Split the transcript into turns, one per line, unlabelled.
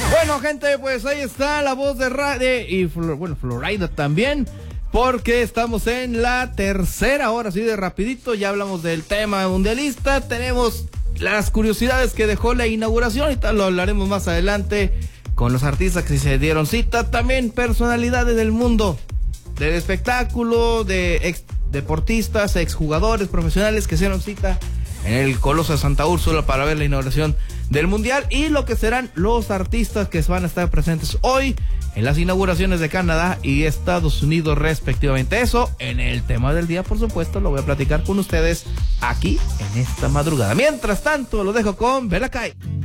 Bueno, gente, pues ahí está la voz de Radio y Florida también, porque estamos en la tercera hora, así de rapidito. Ya hablamos del tema mundialista, tenemos las curiosidades que dejó la inauguración y tal, lo hablaremos más adelante con los artistas que se dieron cita, también personalidades del mundo del espectáculo, de ex deportistas, exjugadores profesionales que se dieron cita en el Coloso de Santa Úrsula para ver la inauguración del Mundial y lo que serán los artistas que van a estar presentes hoy en las inauguraciones de Canadá y Estados Unidos respectivamente. Eso en el tema del día, por supuesto, lo voy a platicar con ustedes aquí en esta madrugada. Mientras tanto, lo dejo con Belacay.